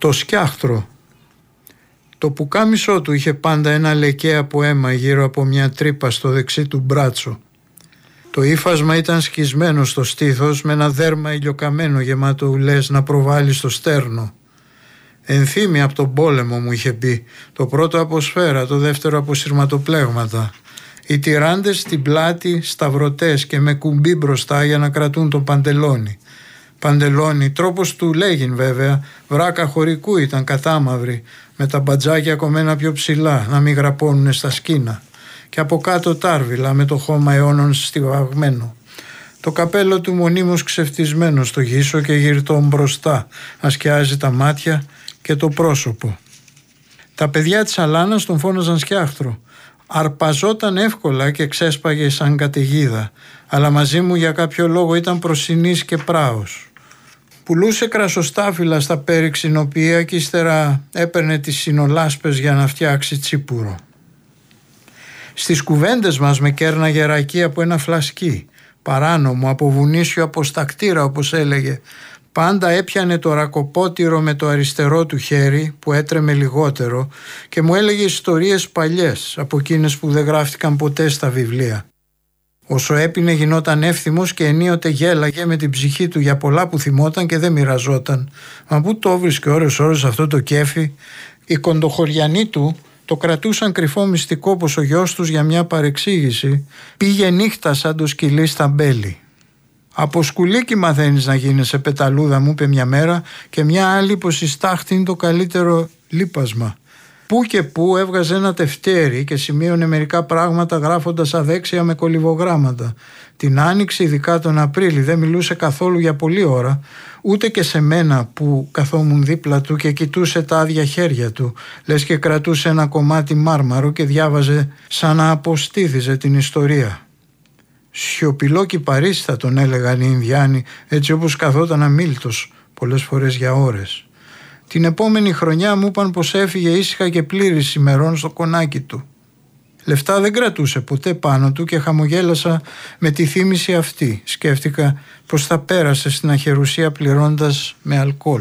Το σκιάχτρο. Το πουκάμισό του είχε πάντα ένα λεκέ από αίμα γύρω από μια τρύπα στο δεξί του μπράτσο. Το ύφασμα ήταν σκισμένο στο στήθος με ένα δέρμα ηλιοκαμένο γεμάτο ουλές να προβάλλει στο στέρνο. Ενθύμη από τον πόλεμο, μου είχε πει, το πρώτο από σφαίρα, το δεύτερο από σειρματοπλέγματα. Οι τυράντες στην πλάτη, σταυρωτές και με κουμπί μπροστά για να κρατούν το παντελόνι. Παντελόνι, τρόπος του λέγειν βέβαια, βράκα χωρικού ήταν κατάμαυρη, με τα μπατζάκια κομμένα πιο ψηλά, να μην γραπώνουνε στα σκίνα. Και από κάτω τάρβιλα με το χώμα αιώνων στιβαγμένο. Το καπέλο του μονίμως ξεφτισμένο στο γύσο και γυρτό μπροστά, να σκιάζει τα μάτια και το πρόσωπο. Τα παιδιά της Αλάνας τον φώναζαν σκιάχτρο. Αρπαζόταν εύκολα και ξέσπαγε σαν καταιγίδα, αλλά μαζί μου για κάποιο λόγο ήταν προσινής και πράος. Πουλούσε κρασοστάφυλλα στα περιξινοπία και ύστερα έπαιρνε τις συνολάσπες για να φτιάξει τσίπουρο. Στις κουβέντες μας με κέρναγε ρακί από ένα φλασκί, παράνομο, από βουνίσιο αποστακτήρα όπως έλεγε. Πάντα έπιανε το ρακοπότηρο με το αριστερό του χέρι που έτρεμε λιγότερο και μου έλεγε ιστορίες παλιές από εκείνες που δεν γράφτηκαν ποτέ στα βιβλία. Όσο έπινε γινόταν εύθυμος και ενίοτε γέλαγε με την ψυχή του για πολλά που θυμόταν και δεν μοιραζόταν. Μα πού το βρίσκε ώρες αυτό το κέφι? Οι κοντοχωριανοί του το κρατούσαν κρυφό μυστικό πως ο γιος τους για μια παρεξήγηση πήγε νύχτα σαν το σκυλί στα μπέλη. Από σκουλίκι μαθαίνεις να γίνεσαι πεταλούδα, μου είπε μια μέρα, και μια άλλη πως η στάχτη είναι το καλύτερο λίπασμα. Πού και πού έβγαζε ένα τευτέρι και σημείωνε μερικά πράγματα γράφοντας αδέξια με κολυβογράμματα. Την Άνοιξη, ειδικά τον Απρίλη, δεν μιλούσε καθόλου για πολλή ώρα, ούτε και σε μένα που καθόμουν δίπλα του και κοιτούσε τα άδεια χέρια του, λες και κρατούσε ένα κομμάτι μάρμαρο και διάβαζε σαν να αποστήθιζε την ιστορία. Σιωπηλό κυπαρίσι θα τον έλεγαν οι Ινδιάνοι, έτσι όπως καθόταν αμίλτος πολλές φορές για ώρες. Την επόμενη χρονιά μου είπαν πως έφυγε ήσυχα και πλήρης ημερών στο κονάκι του. Λεφτά δεν κρατούσε ποτέ πάνω του και χαμογέλασα με τη θύμηση αυτή. Σκέφτηκα πως θα πέρασε στην αχερουσία πληρώντας με αλκοόλ.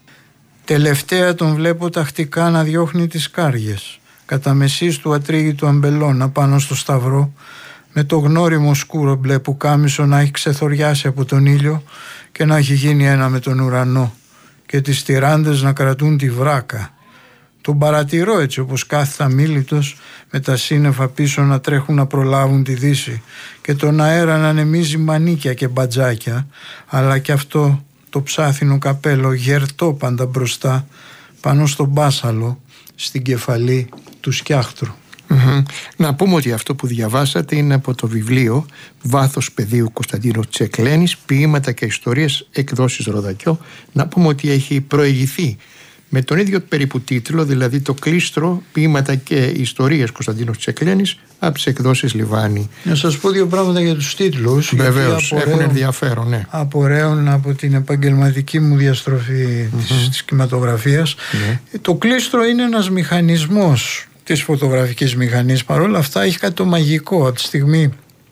Τελευταία τον βλέπω τακτικά να διώχνει τις κάριες, κατά μεσής του ατρίγητου αμπελώνα πάνω στο σταυρό, με το γνώριμο σκούρο μπλε πουκάμισο να έχει ξεθοριάσει από τον ήλιο και να έχει γίνει ένα με τον ουρανό και τις τυράντες να κρατούν τη βράκα. Τον παρατηρώ έτσι όπως κάθεται αμίλητος με τα σύννεφα πίσω να τρέχουν να προλάβουν τη δύση και τον αέρα να ανεμίζει μανίκια και μπατζάκια, αλλά και αυτό το ψάθινο καπέλο γερτό πάντα μπροστά πάνω στον μπάσαλο στην κεφαλή του σκιάχτρου. Να πούμε ότι αυτό που διαβάσατε είναι από το βιβλίο «Βάθος πεδίου» Κωνσταντίνου Τσεκλένης, ποίηματα και ιστορίες, εκδόσεις Ροδακιό. Να πούμε ότι έχει προηγηθεί με τον ίδιο περίπου τίτλο, δηλαδή το κλίστρο ποίηματα και ιστορίες Κωνσταντίνου Τσεκλένης, από τις εκδόσεις Λιβάνη. Να σας πω δύο πράγματα για τους τίτλους. Βεβαίως, έχουν ενδιαφέρον, ναι. Απορρέουν από την επαγγελματική μου διαστροφή της κινηματογραφίας. Το κλίστρο είναι ένας μηχανισμός της φωτογραφικής μηχανής. Παρ' όλα αυτά έχει κάτι το μαγικό. Από τη στιγμή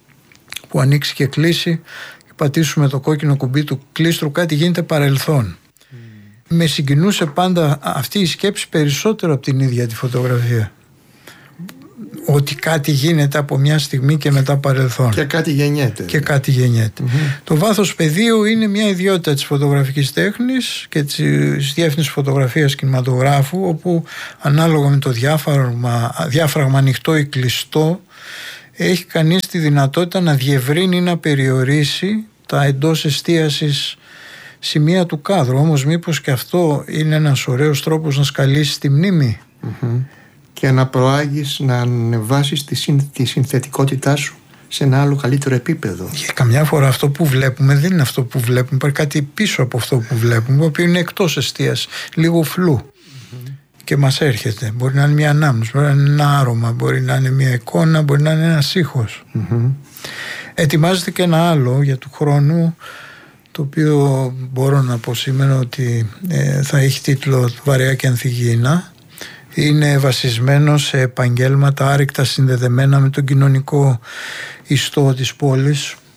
που ανοίξει και κλείσει και πατήσουμε το κόκκινο κουμπί του κλίστρου, κάτι γίνεται παρελθόν. Με συγκινούσε πάντα αυτή η σκέψη περισσότερο από την ίδια τη φωτογραφία. Ότι κάτι γίνεται από μια στιγμή και μετά παρελθόν. Και κάτι γεννιέται. Και κάτι γεννιέται. Το βάθος πεδίου είναι μια ιδιότητα της φωτογραφικής τέχνης και της διεύθυνσης φωτογραφίας κινηματογράφου, όπου ανάλογα με το διάφραγμα ανοιχτό ή κλειστό, έχει κανείς τη δυνατότητα να διευρύνει ή να περιορίσει τα εντός εστίασης σημεία του κάδρου. Όμως μήπως και αυτό είναι ένας ωραίος τρόπος να σκαλίσεις τη μνήμη. Και να προάγεις, να ανεβάσεις τη συνθετικότητά σου σε ένα άλλο καλύτερο επίπεδο. Και καμιά φορά αυτό που βλέπουμε δεν είναι αυτό που βλέπουμε. Υπάρχει κάτι πίσω από αυτό που βλέπουμε, το οποίο είναι εκτός εστίας, λίγο φλού. Και μας έρχεται. Μπορεί να είναι μια ανάμνηση, μπορεί να είναι ένα άρωμα, μπορεί να είναι μια εικόνα, μπορεί να είναι ένας ήχος. Ετοιμάζεται και ένα άλλο για του χρόνου, το οποίο μπορώ να πω σήμερα ότι θα έχει τίτλο «Βαρέα και Ανθυγιεινά». Είναι βασισμένο σε επαγγέλματα άρρηκτα συνδεδεμένα με τον κοινωνικό ιστό της πόλης.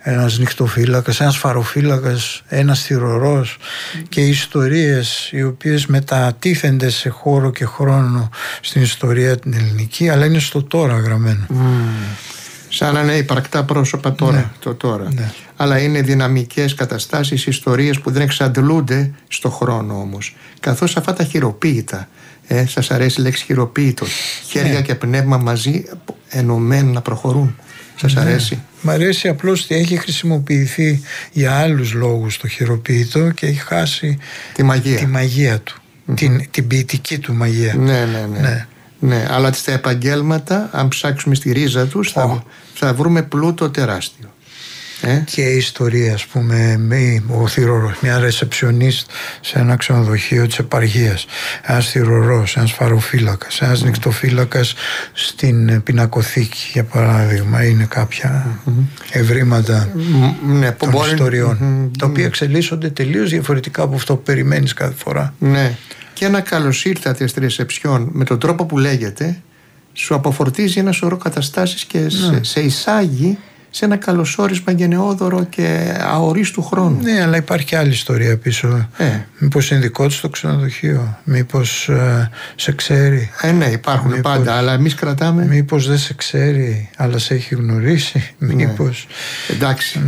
ένας νυχτοφύλακας, ένας φαροφύλακας, ένας θυρωρός και ιστορίες οι οποίες μετατίθενται σε χώρο και χρόνο στην ιστορία την ελληνική, αλλά είναι στο τώρα γραμμένο. Σαν να είναι υπαρκτά πρόσωπα τώρα, το τώρα. Ναι. Αλλά είναι δυναμικές καταστάσεις, ιστορίες που δεν εξαντλούνται στο χρόνο όμως. Καθώς αυτά τα χειροποίητα, σας αρέσει η λέξη χειροποίητο, χέρια και πνεύμα μαζί ενωμένα να προχωρούν. Σας αρέσει? Μ' αρέσει απλώς ότι έχει χρησιμοποιηθεί για άλλους λόγους το χειροποίητο και έχει χάσει τη μαγεία του, την ποιητική του μαγεία. Ναι, αλλά στα επαγγέλματα, αν ψάξουμε στη ρίζα τους, θα βρούμε πλούτο τεράστιο. Και η ιστορία, ας πούμε, ο θυρωρός, μια ρεσεψιονίστ σε ένα ξενοδοχείο της επαρχίας, ένας θυρωρός, ένας φαροφύλακας, ένας νυχτοφύλακας στην πινακοθήκη, για παράδειγμα, είναι κάποια ευρήματα των ιστοριών, τα οποία εξελίσσονται τελείως διαφορετικά από αυτό που περιμένεις κάθε φορά. Ναι. Και ένα καλώς ήρθατε στη ρεσεψιόν, με τον τρόπο που λέγεται, σου αποφορτίζει ένα σωρό καταστάσεις και σε εισάγει σε ένα καλωσόρισμα γενναιόδωρο και αορίστου χρόνου. Ναι, αλλά υπάρχει και άλλη ιστορία πίσω. Μήπως είναι δικό του το ξενοδοχείο, μήπως σε ξέρει. Ναι, υπάρχουν πάντα, αλλά εμείς κρατάμε. Μήπως δεν σε ξέρει, αλλά σε έχει γνωρίσει. Μήπως. Εντάξει.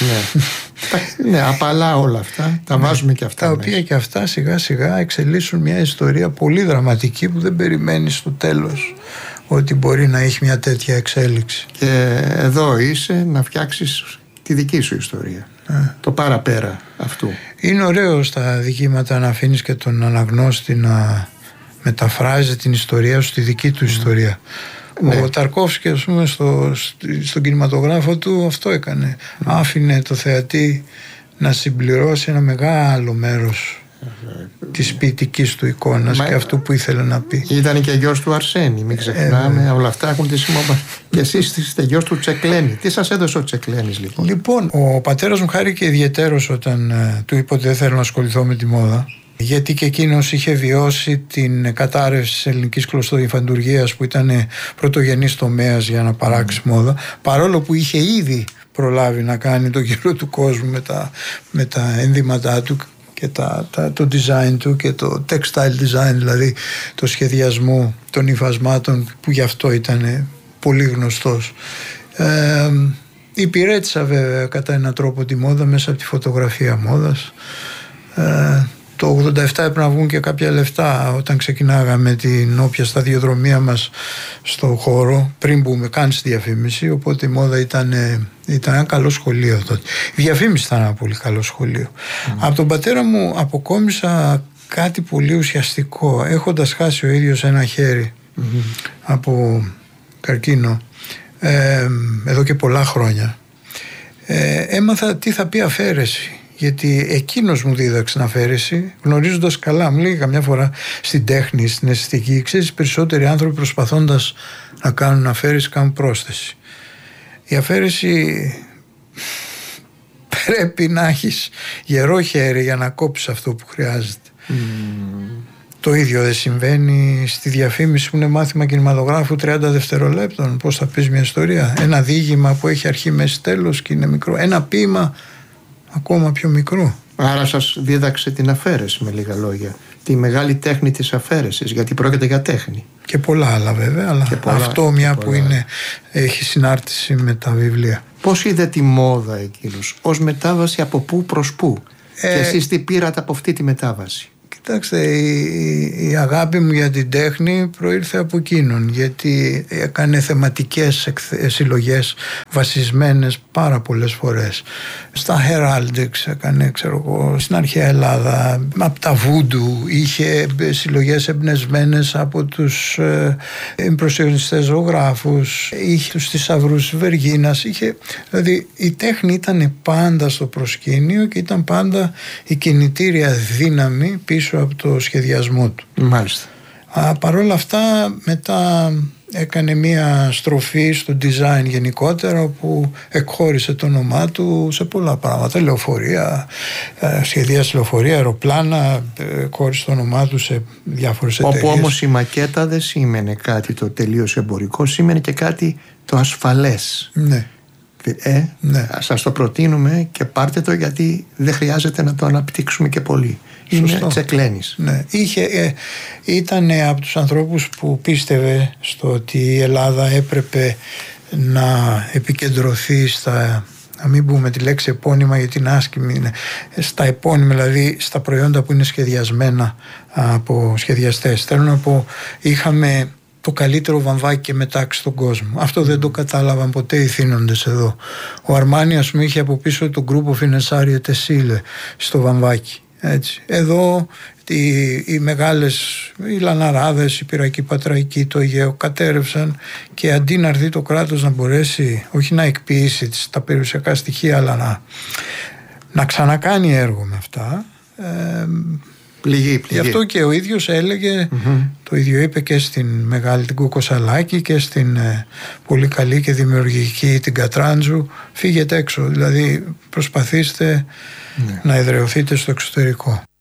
Ναι, απαλά όλα αυτά. Τα βάζουμε και αυτά. Τα οποία και αυτά σιγά σιγά εξελίσσουν μια ιστορία πολύ δραματική που δεν περιμένει στο τέλος ότι μπορεί να έχει μια τέτοια εξέλιξη. Και εδώ είσαι να φτιάξεις τη δική σου ιστορία. Το παραπέρα αυτού. Είναι ωραίο στα δικήματα να αφήνεις και τον αναγνώστη να μεταφράζει την ιστορία σου, τη δική του ιστορία. Ο Ταρκόφσκι, ας πούμε, στον κινηματογράφο του αυτό έκανε. Άφηνε το θεατή να συμπληρώσει ένα μεγάλο μέρος της ποιητικής του εικόνας και αυτού που ήθελε να πει. Ήταν και γιος του Αρσένη, μην ξεχνάμε. Όλα αυτά έχουν τη σημασία. Και εσείς είστε γιος του Τσεκλένη. Τι σας έδωσε ο Τσεκλένης, λοιπόν? Λοιπόν, ο πατέρας μου χάρηκε ιδιαιτέρως όταν του είπε ότι δεν θέλω να ασχοληθώ με τη μόδα, γιατί και εκείνος είχε βιώσει την κατάρρευση της ελληνικής κλωστοϊφαντουργίας που ήταν πρωτογενής τομέας για να παράξει μόδα, παρόλο που είχε ήδη προλάβει να κάνει το γύρο του κόσμου με τα ενδύματά του και το design του και το textile design, δηλαδή το σχεδιασμό των υφασμάτων, που γι' αυτό ήταν πολύ γνωστός. Υπηρέτησα βέβαια κατά έναν τρόπο τη μόδα μέσα από τη φωτογραφία μόδας. Το 87 έπρεπε να βγουν και κάποια λεφτά όταν ξεκινάγαμε την όποια σταδιοδρομία μας στο χώρο, πριν μπούμε καν στη διαφήμιση, οπότε η μόδα ήταν ένα καλό σχολείο τότε. Η διαφήμιση ήταν ένα πολύ καλό σχολείο. Από τον πατέρα μου αποκόμισα κάτι πολύ ουσιαστικό, έχοντας χάσει ο ίδιος ένα χέρι από καρκίνο εδώ και πολλά χρόνια. Έμαθα τι θα πει αφαίρεση, γιατί εκείνος μου δίδαξε την αφαίρεση, γνωρίζοντας καλά. Μου λέει καμιά φορά στην τέχνη, στην αισθητική, ξέρεις, περισσότεροι άνθρωποι προσπαθώντας να κάνουν αφαίρεση κάνουν πρόσθεση. Η αφαίρεση πρέπει να έχεις γερό χέρι για να κόψεις αυτό που χρειάζεται. Το ίδιο δεν συμβαίνει στη διαφήμιση που είναι μάθημα κινηματογράφου 30 δευτερολέπτων. Πώς θα πεις μια ιστορία? Ένα διήγημα που έχει αρχή, μέση, τέλος και είναι μικρό. Ένα ποίημα ακόμα πιο μικρό. Άρα σας δίδαξε την αφαίρεση, με λίγα λόγια. Τη μεγάλη τέχνη της αφαίρεσης, γιατί πρόκειται για τέχνη. Και πολλά άλλα βέβαια, αλλά αυτό μια που έχει συνάρτηση με τα βιβλία. Πώς είδε τη μόδα εκείνος, ως μετάβαση από πού προς πού? Και εσείς τι πήρατε από αυτή τη μετάβαση? Κοιτάξτε, η αγάπη μου για την τέχνη προήρθε από εκείνον, γιατί έκανε θεματικές συλλογές βασισμένες πάρα πολλές φορές. Στα Heraldics έκανε, ξέρω εγώ, στην αρχαία Ελλάδα, από τα Βούντου, είχε συλλογές εμπνευσμένες από τους impressionistές ζωγράφους, είχε τους θησαυρούς Βεργίνας, δηλαδή η τέχνη ήταν πάντα στο προσκήνιο και ήταν πάντα η κινητήρια δύναμη πίσω από το σχεδιασμό του. Μάλιστα. Παρ' όλα αυτά μετά έκανε μία στροφή στο design γενικότερα, όπου εκχώρησε το όνομά του σε πολλά πράγματα. Λεωφορεία, σχεδίασε λεωφορεία, αεροπλάνα, εκχώρησε το όνομά του σε διάφορες εταιρείες. Όπου όμως η μακέτα δεν σήμαινε κάτι το τελείως εμπορικό, σήμαινε και κάτι το ασφαλές. Ναι. Ναι. Σας το προτείνουμε και πάρτε το, γιατί δεν χρειάζεται να το αναπτύξουμε και πολύ. Είναι Τσεκλένης. Ναι. Ήταν από τους ανθρώπους που πίστευε στο ότι η Ελλάδα έπρεπε να επικεντρωθεί στα, να μην πούμε τη λέξη επώνυμα γιατί είναι άσκημη, στα επώνυμα, δηλαδή στα προϊόντα που είναι σχεδιασμένα από σχεδιαστές. Θέλω να πω, είχαμε το καλύτερο βαμβάκι και μετάξι στον κόσμο. Αυτό δεν το κατάλαβαν ποτέ οι θύνοντες εδώ. Ο Αρμάνι, ας πούμε, είχε από πίσω τον γκρούπο Φινεσάριε Τεσίλε στο βαμβάκι. Έτσι. Εδώ οι μεγάλες, οι Λαναράδες, η Πυρακή Πατραϊκή, το Αιγαίο κατέρευσαν, και αντί να έρθει το κράτος να μπορέσει όχι να εκποιήσει τα περιουσιακά στοιχεία, αλλά να ξανακάνει έργο με αυτά, Πληγή. Γι' αυτό και ο ίδιος έλεγε, το ίδιο είπε και στην μεγάλη την Κουκοσαλάκη και στην πολύ καλή και δημιουργική την Κατράντζου, φύγετε έξω, δηλαδή προσπαθήστε να εδραιωθείτε στο εξωτερικό.